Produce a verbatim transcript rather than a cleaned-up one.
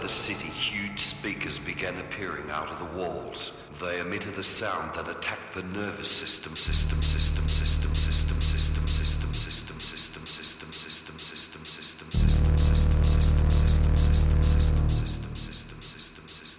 the city, huge speakers began appearing out of the walls. They emitted a sound that attacked the nervous system, system, system, system, system.